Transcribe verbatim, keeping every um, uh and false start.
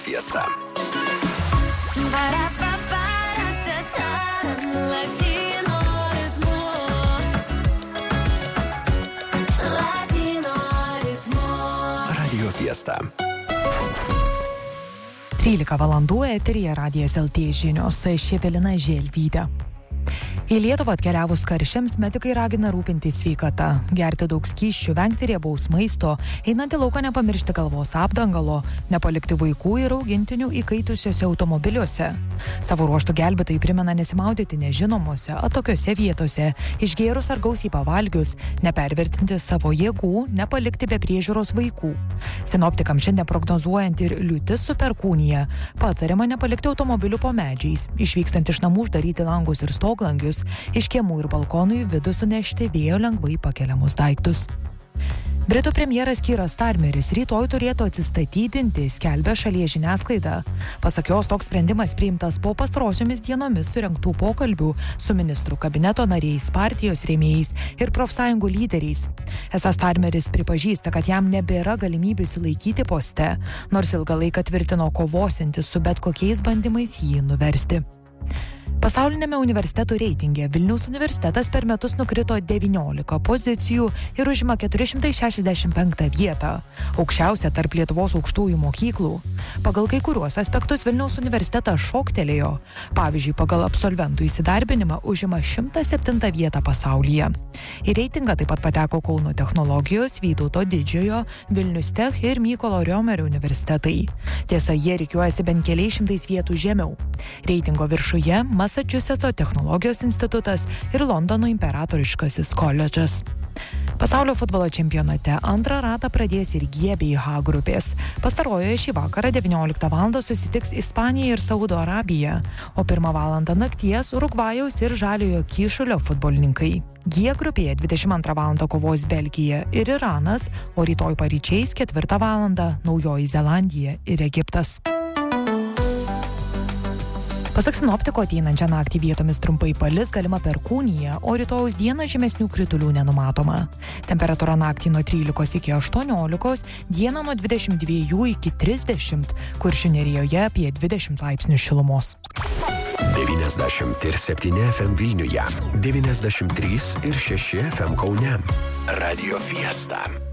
Fiesta. Radio Fiesta. trylika valandų eteryje Radijas L T žinios, aš Evelina Želvytė. Į Lietuvą atkeliavus karščiams medikai ragina rūpintis sveikata, gerti daug skysčių, vengti riebaus maisto, einant į lauką nepamiršti galvos apdangalo, nepalikti vaikų ir augintinių įkaitusiuose automobiliuose. Savo ruoštų gelbėtojai primena nesimaudyti nežinomose, atokiose vietose, išgėrus ar gausiai pavalgius, nepervertinti savo jėgų, nepalikti be priežiūros vaikų. Sinoptikams šiandien prognozuojant ir liūtis su perkūnija, patariama nepalikti automobilių po medžiais, išvykstant iš namų uždaryti langus ir stoglangius, iš kiemų ir balkonų į vidų sunešti vėjo lengvai pakeliamus daiktus. Britų premjeras Keeras Starmeris rytoj turėtų atsistatydinti, skelbia šalies žiniasklaida. Pasak jos, toks sprendimas priimtas po pastarosiomis dienomis surengtų pokalbių su ministrų kabineto nariais, partijos rėmėjais ir profsąjungų lyderiais. Esą Starmeris pripažįsta, kad jam nebėra galimybių išsilaikyti poste, nors ilgą laiką tvirtino kovosiantis su bet kokiais bandymais jį nuversti. Pasaulinėme universitetų reitinge Vilniaus universitetas per metus nukrito devyniolika pozicijų ir užima keturi šimtai šešiasdešimt penktą vietą, aukščiausia tarp Lietuvos aukštųjų mokyklų. Pagal kai kuriuos aspektus Vilniaus universitetas šoktelėjo. Pavyzdžiui, pagal absolventų įsidarbinimą užima šimtą septintą vietą pasaulyje. Į reitingą taip pat pateko Kauno technologijos, Vytauto Didžiojo, Vilnius Tech ir Mykolo Riomerio universitetai. Tiesa, jie rikiuojasi bent keliais šimtais vietų žemiau. Reitingo viršuje Massachusetts technologijos institutas ir Londono imperatoriškasis koledžas. Pasaulio futbolo čempionate antrą ratą pradės ir G bei H grupės. Pastarojoje šį vakarą devynioliktą valandą susitiks Ispanija ir Saudo Arabija, o pirmą valandą nakties Urugvajaus ir Žaliojo Kyšulio futbolininkai. G grupėje dvidešimt antrą valandą kovos Belgija ir Iranas, o rytoj paryčiais ketvirtą valandą Naujoji Zelandija ir Egiptas. Pasak sinoptiko, ateinančią naktį vietomis trumpai palis, galima perkūnija, o rytojaus dieną žemesnių kritulių nenumatoma. Temperatūra naktį nuo trylikos iki aštuoniolikos, dieną nuo dvidešimt dviejų iki trisdešimt, Kuršių nerijoje apie dvidešimt laipsnių šilumos. devyniasdešimt septyni F M Vilniuje, devyniasdešimt trys ir šeši F M Kaune. Radio Fiesta.